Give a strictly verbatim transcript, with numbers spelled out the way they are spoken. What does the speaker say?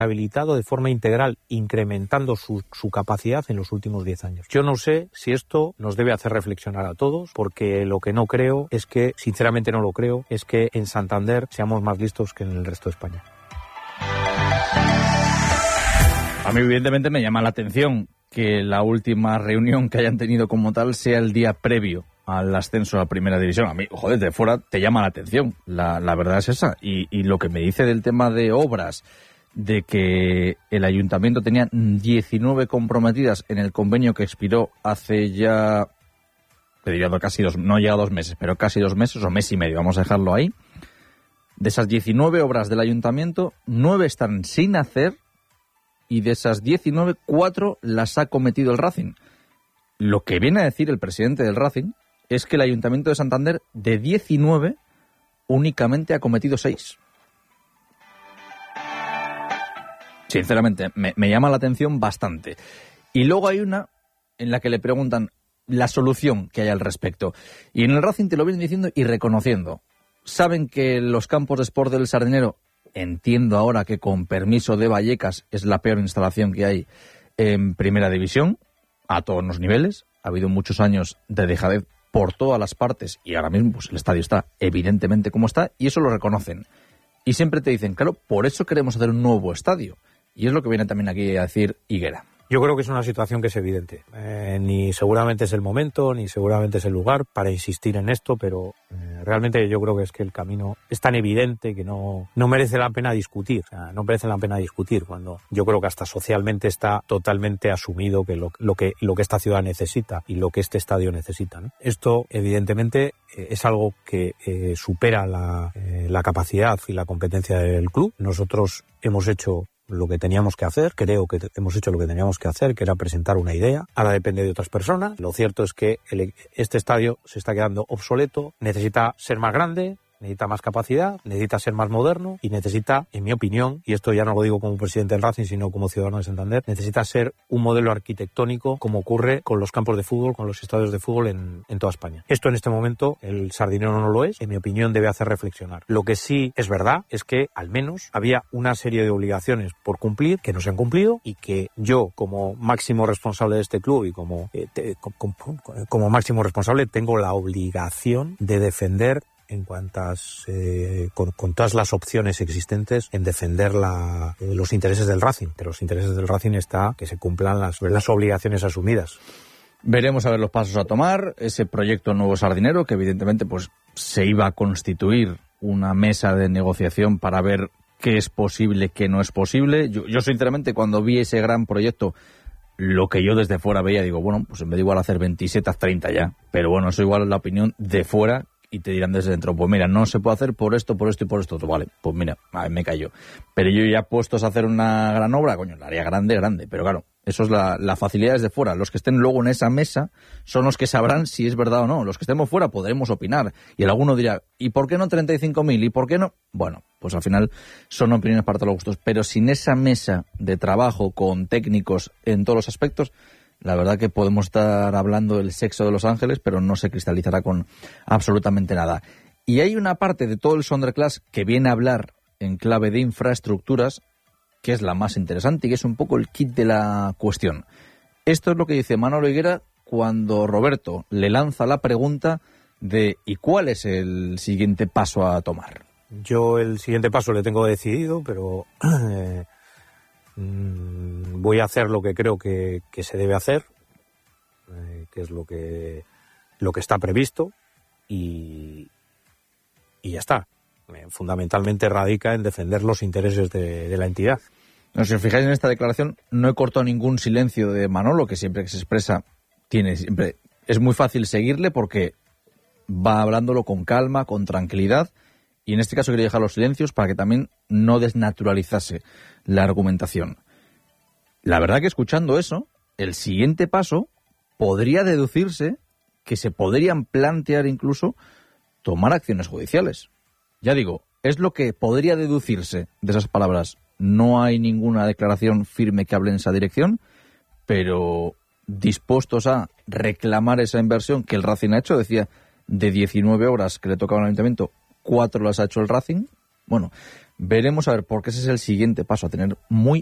habilitado de forma integral, incrementando su, su capacidad en los últimos diez años. Yo no sé si esto nos debe hacer reflexionar a todos, porque lo que no creo es que, sinceramente no lo creo, es que en Santander seamos más listos que en el resto de España. A mí evidentemente me llama la atención que la última reunión que hayan tenido como tal sea el día previo al ascenso a Primera División. A mí, joder, de fuera te llama la atención, la, la verdad es esa. Y, y lo que me dice del tema de obras, de que el ayuntamiento tenía diecinueve comprometidas en el convenio que expiró hace ya, te diría casi dos, no llega a dos meses, pero casi dos meses o mes y medio, vamos a dejarlo ahí. De esas diecinueve obras del ayuntamiento, nueve están sin hacer y de esas diecinueve, cuatro las ha cometido el Racing. Lo que viene a decir el presidente del Racing es que el Ayuntamiento de Santander, de diecinueve, únicamente ha cometido seis. Sinceramente, me, me llama la atención bastante. Y luego hay una en la que le preguntan la solución que hay al respecto. Y en el Racing te lo vienen diciendo y reconociendo. Saben que los campos de Sport del Sardinero, entiendo ahora que con permiso de Vallecas es la peor instalación que hay en Primera División, a todos los niveles. Ha habido muchos años de dejadez por todas las partes y ahora mismo pues, el estadio está evidentemente como está y eso lo reconocen. Y siempre te dicen, claro, por eso queremos hacer un nuevo estadio. Y es lo que viene también aquí a decir Higuera. Yo creo que es una situación que es evidente. Eh, ni seguramente es el momento, ni seguramente es el lugar para insistir en esto, pero eh, realmente yo creo que es que el camino es tan evidente que no, no merece la pena discutir. O sea, no merece la pena discutir cuando yo creo que hasta socialmente está totalmente asumido que lo, lo que lo que esta ciudad necesita y lo que este estadio necesita, ¿no? Esto, evidentemente, eh, es algo que eh, supera la, eh, la capacidad y la competencia del club. Nosotros hemos hecho lo que teníamos que hacer, creo que hemos hecho lo que teníamos que hacer, que era presentar una idea. Ahora depende de otras personas. Lo cierto es que el, este estadio se está quedando obsoleto, necesita ser más grande, necesita más capacidad, necesita ser más moderno y necesita, en mi opinión, y esto ya no lo digo como presidente del Racing, sino como ciudadano de Santander, necesita ser un modelo arquitectónico como ocurre con los campos de fútbol, con los estadios de fútbol en, en toda España. Esto en este momento, el Sardinero no lo es, en mi opinión debe hacer reflexionar. Lo que sí es verdad es que, al menos, había una serie de obligaciones por cumplir que no se han cumplido y que yo, como máximo responsable de este club y como, eh, te, como, como máximo responsable, tengo la obligación de defender en cuantas, eh, con, con todas las opciones existentes en defender la, eh, los intereses del Racing. Pero los intereses del Racing está que se cumplan las, las obligaciones asumidas. Veremos a ver los pasos a tomar, ese proyecto Nuevo Sardinero, que evidentemente pues se iba a constituir una mesa de negociación para ver qué es posible, qué no es posible. Yo, yo sinceramente, cuando vi ese gran proyecto, lo que yo desde fuera veía, digo, bueno, pues en vez de igual hacer veintisiete, haz treinta ya. Pero bueno, eso igual es la opinión de fuera. Y te dirán desde dentro, pues mira, no se puede hacer por esto, por esto y por esto. Vale, pues mira, a me callo. Pero yo ya puestos a hacer una gran obra, coño, la haría grande, grande. Pero claro, eso es la, la facilidad desde fuera. Los que estén luego en esa mesa son los que sabrán si es verdad o no. Los que estemos fuera podremos opinar. Y alguno dirá, ¿y por qué no treinta y cinco mil? ¿Y por qué no? Bueno, pues al final son opiniones para todos los gustos. Pero sin esa mesa de trabajo con técnicos en todos los aspectos, la verdad que podemos estar hablando del sexo de los ángeles, pero no se cristalizará con absolutamente nada. Y hay una parte de todo el Sonderclass que viene a hablar en clave de infraestructuras, que es la más interesante y que es un poco el kit de la cuestión. Esto es lo que dice Manolo Higuera cuando Roberto le lanza la pregunta de ¿y cuál es el siguiente paso a tomar? Yo el siguiente paso le tengo decidido, pero Eh... voy a hacer lo que creo que, que se debe hacer, eh, que es lo que lo que está previsto y, y ya está. Eh, fundamentalmente radica en defender los intereses de, de la entidad. No, si os fijáis en esta declaración, no he cortado ningún silencio de Manolo, que siempre que se expresa tiene siempre es muy fácil seguirle porque va hablándolo con calma, con tranquilidad. Y en este caso quería dejar los silencios para que también no desnaturalizase la argumentación. La verdad que escuchando eso, el siguiente paso podría deducirse que se podrían plantear incluso tomar acciones judiciales. Ya digo, es lo que podría deducirse de esas palabras. No hay ninguna declaración firme que hable en esa dirección, pero dispuestos a reclamar esa inversión que el Racing ha hecho, decía, de diecinueve horas que le tocaban al Ayuntamiento, cuatro las ha hecho el Racing. Bueno, Veremos a ver, porque ese es el siguiente paso, a tener muy